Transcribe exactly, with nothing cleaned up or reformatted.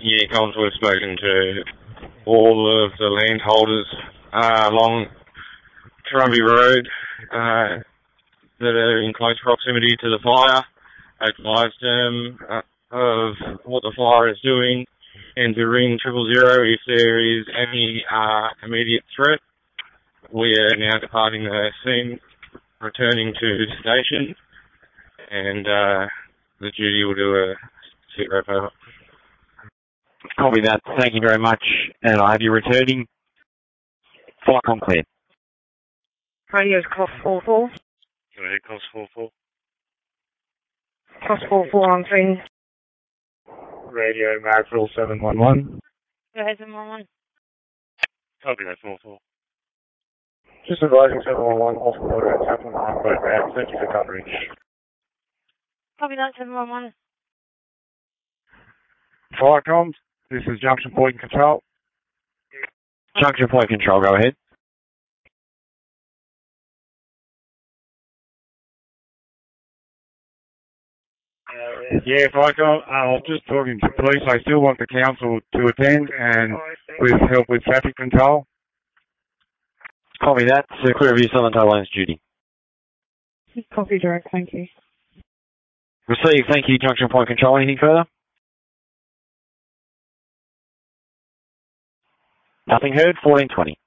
Yeah, Coles, we've spoken to all of the landholders uh, along Currumbie Road uh, that are in close proximity to the fire, advised them uh, of what the fire is doing and to ring triple zero if there is any uh, immediate threat. We are now departing the scene, returning to the station, and uh, the duty will do a sit rep over. Copy that. Thank you very much. And I have you returning. Fire on clear. Radio's Cost four four. Go ahead, Cost four four. Cost four four on scene. Radio Maxwell seven one one. Go ahead, seven one one. Copy that, four four. Just advising seven one one, off order at Taplin Parkway Ramp. Thank you for coverage. Copy that, seven one one. Firecoms, this is Junction Point Control. Junction Point Control, go ahead. Uh, yeah, Firecom, uh, I was just talking to police. I still want the council to attend and with help with traffic control. Copy that. So clear of you, Southern Tablelands duty. Copy direct, thank you. Receive, thank you, Junction Point Control. Anything further? Nothing heard, fourteen twenty.